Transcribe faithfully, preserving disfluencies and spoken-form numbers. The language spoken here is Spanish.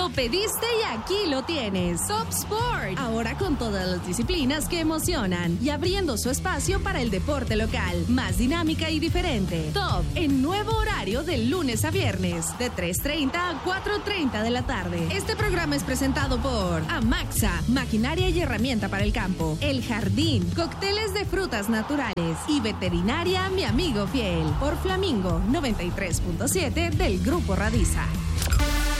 Lo pediste y aquí lo tienes. Top Sport. Ahora con todas las disciplinas que emocionan y abriendo su espacio para el deporte local. Más dinámica y diferente. Top en nuevo horario de lunes a viernes de tres treinta a cuatro treinta de la tarde. Este programa es presentado por Amaxa, maquinaria y herramienta para el campo. El Jardín, cócteles de frutas naturales. Y Veterinaria Mi Amigo Fiel. Por Flamingo noventa y tres punto siete del Grupo Radiza.